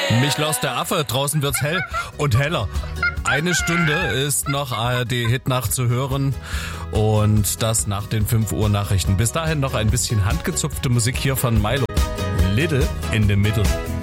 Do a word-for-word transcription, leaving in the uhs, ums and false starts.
Michlaus der Affe, draußen wird's hell und heller. Eine Stunde ist noch A R D-Hitnacht zu hören und das nach den fünf Uhr Nachrichten. Bis dahin noch ein bisschen handgezupfte Musik hier von Milo. Little in the Middle.